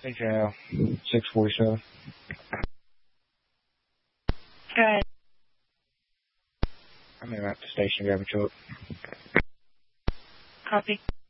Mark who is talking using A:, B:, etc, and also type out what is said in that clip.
A: Central 647.
B: Go ahead.
A: I'm at the station, grab a truck.
B: Copy.